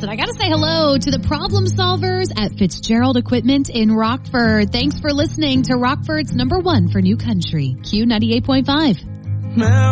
And I got to say hello to the problem solvers at Fitzgerald Equipment in Rockford. Thanks for listening to Rockford's #1 for new country, Q98.5.